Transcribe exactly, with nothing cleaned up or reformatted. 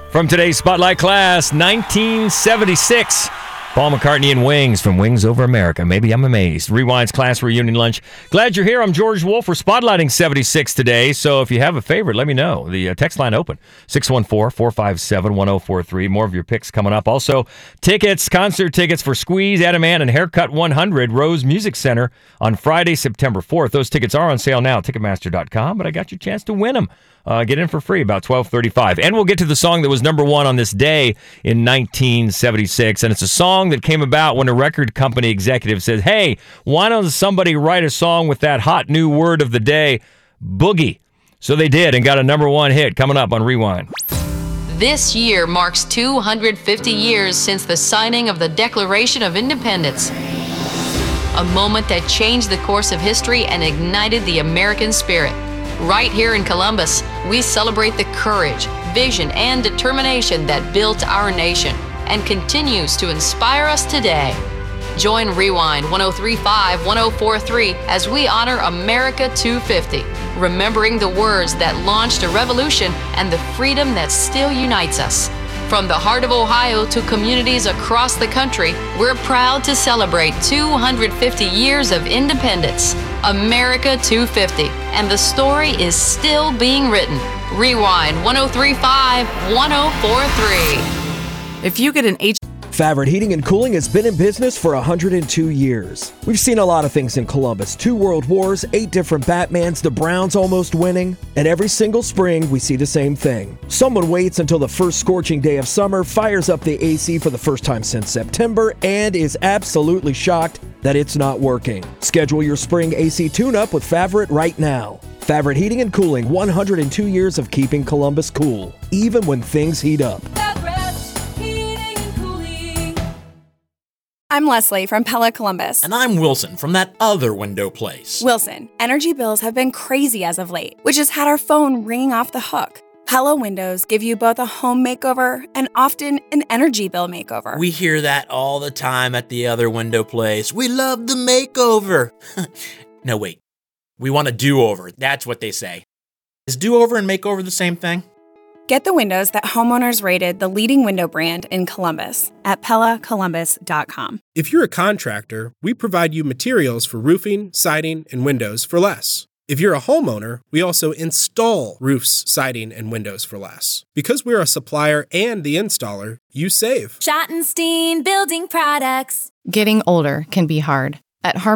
From today's Spotlight class, nineteen seventy-six. Paul McCartney and Wings from Wings Over America. Maybe I'm amazed. Rewind's class reunion lunch. Glad you're here. I'm George Wolf. We're spotlighting seventy-six today. So if you have a favorite, let me know. The uh, text line open. six one four, four five seven, one zero four three. More of your picks coming up. Also, tickets, concert tickets for Squeeze, Adam Ant, and Haircut one hundred, Rose Music Center on Friday, September fourth. Those tickets are on sale now at Ticketmaster dot com, but I got your chance to win them. Uh, get in for free about twelve thirty-five. And we'll get to the song that was number one on this day in nineteen seventy-six. And it's a song that came about when a record company executive said, hey, why don't somebody write a song with that hot new word of the day, boogie? So they did and got a number one hit coming up on Rewind. This year marks two hundred fifty years since the signing of the Declaration of Independence. A moment that changed the course of history and ignited the American spirit. Right here in Columbus, we celebrate the courage, vision, and determination that built our nation and continues to inspire us today. Join Rewind one oh three point five, one oh four point three as we honor America two fifty, remembering the words that launched a revolution and the freedom that still unites us. From the heart of Ohio to communities across the country, we're proud to celebrate two hundred fifty years of independence. America two fifty, and the story is still being written. Rewind one oh three point five, one oh four point three. If you get an H Favorite Heating and Cooling has been in business for one hundred two years. We've seen a lot of things in Columbus. Two world wars, eight different Batmans, the Browns almost winning. And every single spring, we see the same thing. Someone waits until the first scorching day of summer, fires up the A C for the first time since September, and is absolutely shocked that it's not working. Schedule your spring A C tune-up with Favorite right now. Favorite Heating and Cooling, one hundred two years of keeping Columbus cool, even when things heat up. I'm Leslie from Pella Columbus. And I'm Wilson from that other window place. Wilson, energy bills have been crazy as of late, which has had our phone ringing off the hook. Pella windows give you both a home makeover and often an energy bill makeover. We hear that all the time at the other window place. We love the makeover. No, wait. We want a do-over. That's what they say. Is do-over and makeover the same thing? Get the windows that homeowners rated the leading window brand in Columbus at Pella Columbus dot com. If you're a contractor, we provide you materials for roofing, siding, and windows for less. If you're a homeowner, we also install roofs, siding, and windows for less. Because we're a supplier and the installer, you save. Schottenstein Building Products. Getting older can be hard. At Harmon